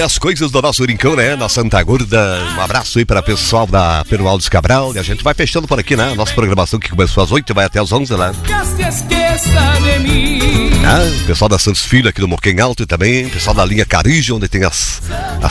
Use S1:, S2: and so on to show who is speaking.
S1: as coisas do nosso rincão, né? Na Santa Gorda. Um abraço aí para o pessoal da Perualdes Cabral. E a gente vai fechando por aqui, né? Nossa programação que começou às 8 e vai até às 11 lá. Pessoal da Santos Filho aqui do Morquém Alto e também pessoal da linha Carige, onde tem as